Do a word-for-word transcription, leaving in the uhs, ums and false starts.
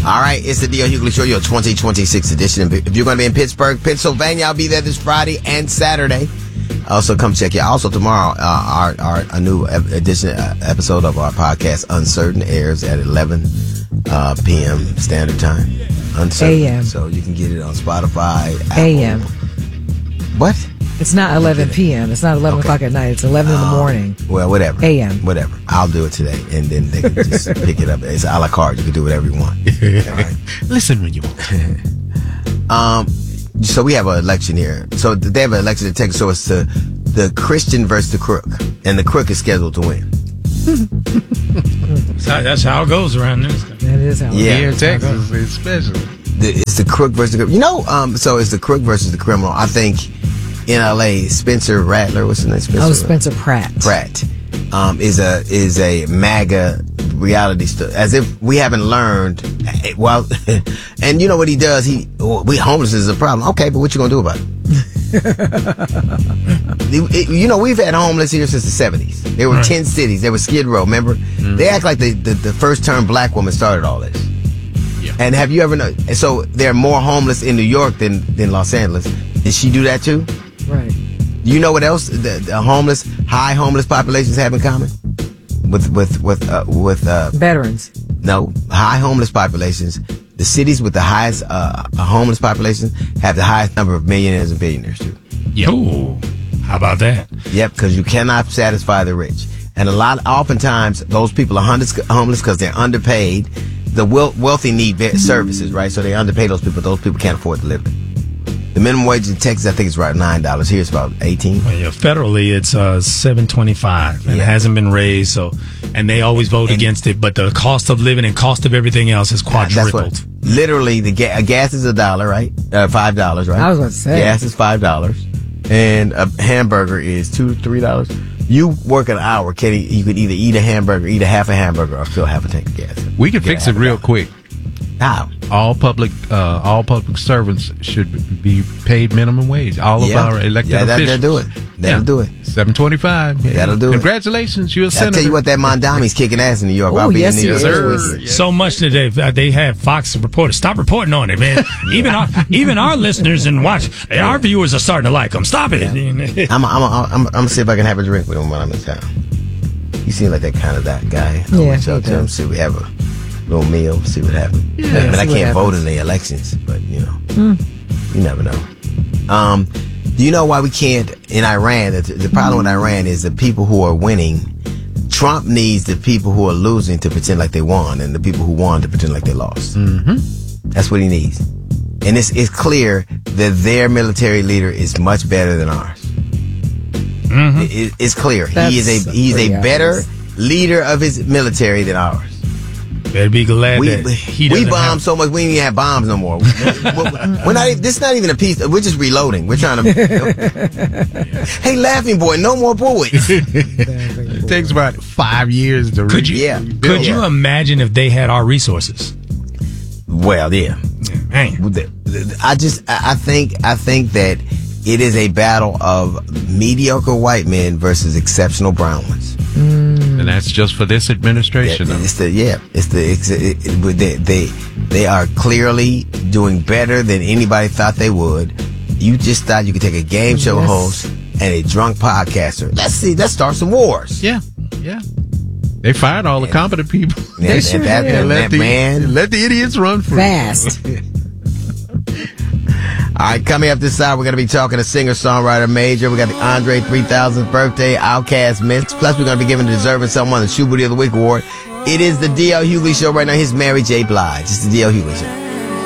All right, it's the D L Hughley Show, your twenty twenty-six edition. If you're going to be in Pittsburgh, Pennsylvania, I'll be there this Friday and Saturday. Also, come check it out. Also, tomorrow, uh, our, our a new edition uh, episode of our podcast, Uncertain, airs at eleven uh, p.m. Standard Time. Uncertain. A M. So you can get it on Spotify, Apple. A M. What? It's not eleven p.m. It's not eleven okay. o'clock at night. It's eleven in the morning. Well, whatever. A M. Whatever. I'll do it today, and then they can just pick it up. It's a la carte. You can do whatever you want. All right. Listen when you want. um, so we have an election here. So they have an election in Texas. So it's the, the Christian versus the crook, and the crook is scheduled to win. that's, how, that's how it goes around this. That is how it yeah. Here in Texas, especially. The, it's the crook versus the criminal. You know, um, so it's the crook versus the criminal. I think in L A, Spencer Rattler, what's his name? Spencer oh, Spencer Pratt. Pratt um, is a is a MAGA reality star. As if we haven't learned. Well, and you know what he does? He we homelessness is a problem. Okay, but what you gonna do about it? it you know, we've had homeless here since the seventies. There were right. ten cities. There was Skid Row. Remember? Mm-hmm. They act like the, the the first term black woman started all this. Yeah. And have you ever known? So there are more homeless in New York than than Los Angeles. Did she do that too? Right. You know what else the, the homeless, high homeless populations have in common? With with with uh, with uh, veterans. No, high homeless populations. The cities with the highest uh, homeless populations have the highest number of millionaires and billionaires too. Yep. Ooh, how about that? Yep, because you cannot satisfy the rich, and a lot, oftentimes, those people are homeless because they're underpaid. The wealthy need services, right? So they underpay those people. Those people can't afford to live there. The minimum wage in Texas, I think, is right nine dollars. Here it's about eighteen. Well, yeah, federally, it's uh, seven twenty-five, and yeah. it hasn't been raised. So, and they always vote and, against it. But the cost of living and cost of everything else is quadrupled. That's what, literally, the ga- gas is a dollar, right? Uh, five dollars, right? I was going to say gas is five dollars, and a hamburger is two, three dollars. You work an hour, Kenny. You could either eat a hamburger, eat a half a hamburger, or fill half a tank of gas. We can fix it real quick. How? All public, uh, all public servants should be paid minimum wage. All of yeah. our elected yeah, that, officials. That'll do it. That'll yeah. do it. Seven twenty-five. Yeah. That'll do Congratulations, it. Congratulations, you're a senator. I'll tell you what, that Mondami's kicking ass in New York. Oh, I'll be yes, in New York. Yes, yes. So much that they they have Fox reporters. Stop reporting on it, man. even our even our listeners and watch our viewers are starting to like them. Stop it. Yeah. I'm I'm I'm I'm gonna see if I can have a drink with him when I'm in town. You seem like that kind of that guy. I'll yeah, reach out to him, see if we have a little meal, see what happens. Yeah, but I can't happens. vote in the elections, but you know, mm. you never know. Um, do you know why we can't in Iran? The, the problem with Iran is the people who are winning. Trump needs the people who are losing to pretend like they won, and the people who won to pretend like they lost. Mm-hmm. That's what he needs. And it's it's clear that their military leader is much better than ours. Mm-hmm. It, it's clear That's he is a he's a better leader of his military than ours. Better be glad we, that he we doesn't bomb have... so much we don't even have bombs no more. we're, we're not. This is not even a piece. We're just reloading. We're trying to. You know. Hey, laughing boy, no more bullets. It takes about five years to. Could you? Yeah. Could you imagine if they had our resources? Well, yeah. Man. I just. I think. I think that it is a battle of mediocre white men versus exceptional brown ones. And that's just for this administration. Yeah, it's the yeah, it's the it's, it, it, they, they they are clearly doing better than anybody thought they would. You just thought you could take a game show yes. host and a drunk podcaster. Let's see, let's start some wars. Yeah, yeah. They fired all the competent people. Yeah, They sure that, did. that, let that the, man let the idiots run free. Fast. All right, coming up this hour, we're going to be talking to singer-songwriter Major. We got the Andre three thousandth birthday, Outkast mix. Plus, we're going to be giving the deserving someone the Shoe Booty of the Week award. It is the D L Hughley Show right now. Here's Mary J. Blige. It's the D L Hughley Show.